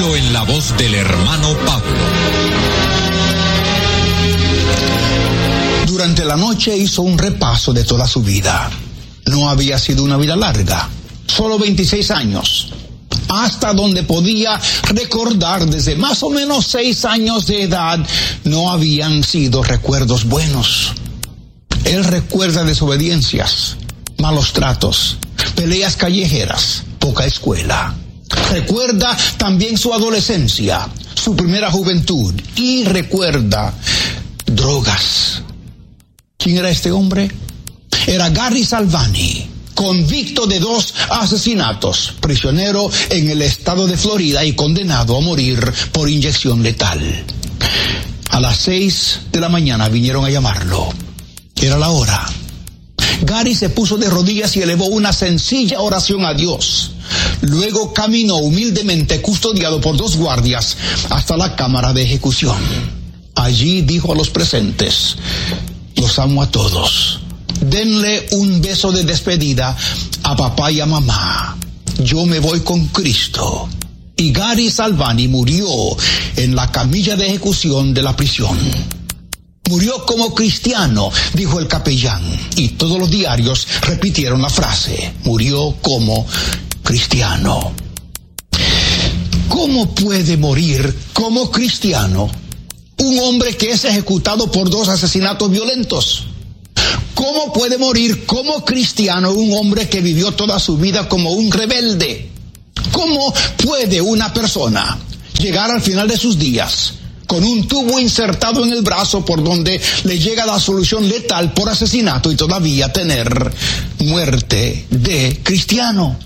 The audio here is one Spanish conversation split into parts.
Escúchelo en la voz del hermano Pablo. Durante la noche hizo un repaso de toda su vida. No había sido una vida larga, solo 26 años. Hasta donde podía recordar, desde más o menos 6 años de edad, no habían sido recuerdos buenos. Él recuerda desobediencias, malos tratos, peleas callejeras, poca escuela. Recuerda también su adolescencia, su primera juventud, y recuerda drogas. ¿Quién era este hombre? Era Gary Salvani, convicto de 2 asesinatos, prisionero en el estado de Florida y condenado a morir por inyección letal. A las 6 de la mañana vinieron a llamarlo. Era la hora. Gary se puso de rodillas y elevó una sencilla oración a Dios. Luego caminó humildemente, custodiado por 2 guardias, hasta la cámara de ejecución. Allí dijo a los presentes: los amo a todos. Denle un beso de despedida a papá y a mamá. Yo me voy con Cristo. Y Gary Salvani murió en la camilla de ejecución de la prisión. Murió como cristiano, dijo el capellán, y todos los diarios repitieron la frase: murió como cristiano. ¿Cómo puede morir como cristiano un hombre que es ejecutado por 2 asesinatos violentos? ¿Cómo puede morir como cristiano un hombre que vivió toda su vida como un rebelde? ¿Cómo puede una persona llegar al final de sus días con un tubo insertado en el brazo por donde le llega la solución letal por asesinato y todavía tener muerte de cristiano?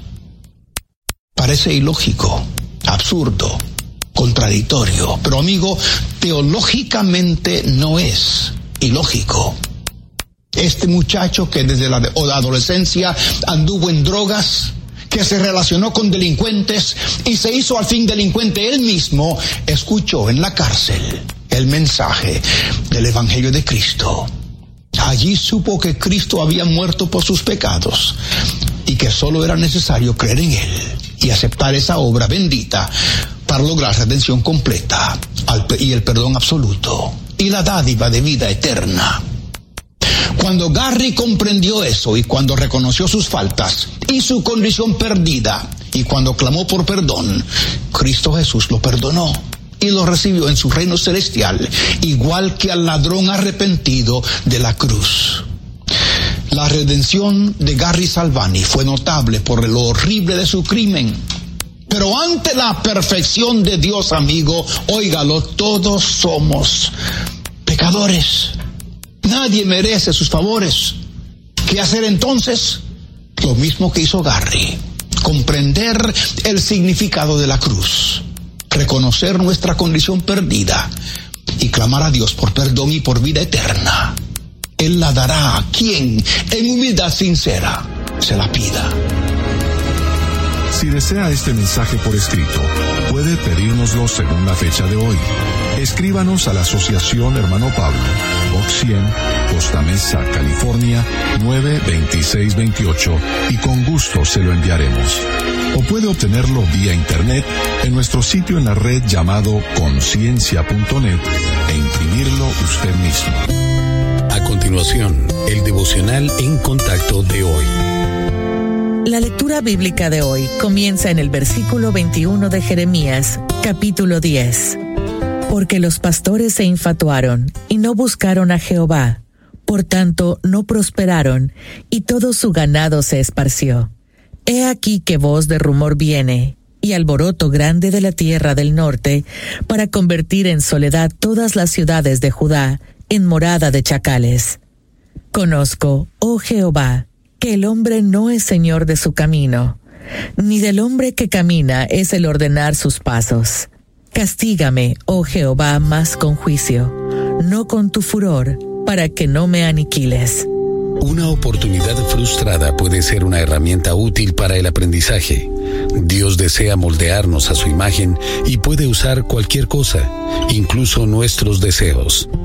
Parece ilógico, absurdo, contradictorio, pero amigo, teológicamente no es ilógico. Este muchacho que desde la adolescencia anduvo en drogas, que se relacionó con delincuentes y se hizo al fin delincuente él mismo, escuchó en la cárcel el mensaje del Evangelio de Cristo. Allí supo que Cristo había muerto por sus pecados y que solo era necesario creer en Él y aceptar esa obra bendita para lograr redención completa y el perdón absoluto y la dádiva de vida eterna. Cuando Gary comprendió eso y cuando reconoció sus faltas y su condición perdida y cuando clamó por perdón, Cristo Jesús lo perdonó y lo recibió en su reino celestial, igual que al ladrón arrepentido de la cruz. La redención de Gary Salvani fue notable por lo horrible de su crimen. Pero ante la perfección de Dios, amigo, óigalo, todos somos pecadores. Nadie merece sus favores. ¿Qué hacer entonces? Lo mismo que hizo Gary: comprender el significado de la cruz, reconocer nuestra condición perdida y clamar a Dios por perdón y por vida eterna. Él la dará a quien en humildad sincera se la pida. Si desea este mensaje por escrito, puede pedírnoslo según la fecha de hoy. Escríbanos a la Asociación Hermano Pablo, Box 100, Costa Mesa, California, 92628, y con gusto se lo enviaremos. O puede obtenerlo vía internet en nuestro sitio en la red llamado conciencia.net e imprimirlo usted mismo. A continuación, el devocional En Contacto de hoy. La lectura bíblica de hoy comienza en el versículo 21 de Jeremías, capítulo 10. Porque los pastores se infatuaron y no buscaron a Jehová, por tanto no prosperaron, y todo su ganado se esparció. He aquí que voz de rumor viene, y alboroto grande de la tierra del norte, para convertir en soledad todas las ciudades de Judá, en morada de chacales. Conozco, oh Jehová, que el hombre no es señor de su camino, ni del hombre que camina es el ordenar sus pasos. Castígame, oh Jehová, más con juicio, no con tu furor, para que no me aniquiles. Una oportunidad frustrada puede ser una herramienta útil para el aprendizaje. Dios desea moldearnos a su imagen y puede usar cualquier cosa, incluso nuestros deseos.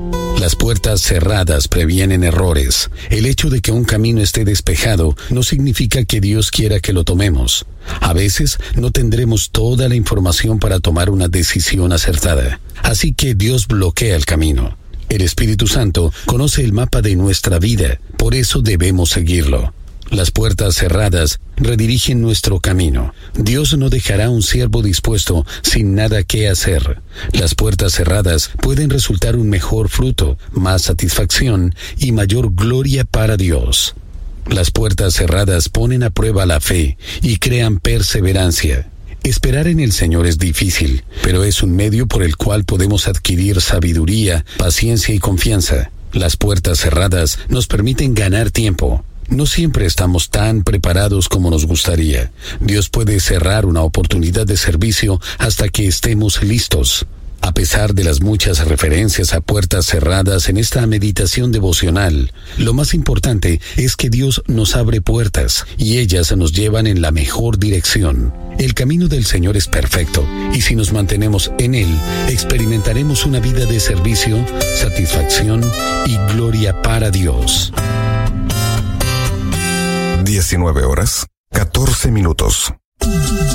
Las puertas cerradas previenen errores. El hecho de que un camino esté despejado no significa que Dios quiera que lo tomemos. A veces no tendremos toda la información para tomar una decisión acertada. Así que Dios bloquea el camino. El Espíritu Santo conoce el mapa de nuestra vida, por eso debemos seguirlo. Las puertas cerradas redirigen nuestro camino. Dios no dejará a un siervo dispuesto sin nada que hacer. Las puertas cerradas pueden resultar un mejor fruto, más satisfacción y mayor gloria para Dios. Las puertas cerradas ponen a prueba la fe y crean perseverancia. Esperar en el Señor es difícil, pero es un medio por el cual podemos adquirir sabiduría, paciencia y confianza. Las puertas cerradas nos permiten ganar tiempo. No siempre estamos tan preparados como nos gustaría. Dios puede cerrar una oportunidad de servicio hasta que estemos listos. A pesar de las muchas referencias a puertas cerradas en esta meditación devocional, lo más importante es que Dios nos abre puertas y ellas nos llevan en la mejor dirección. El camino del Señor es perfecto y si nos mantenemos en Él, experimentaremos una vida de servicio, satisfacción y gloria para Dios. 19 horas, 14 minutos.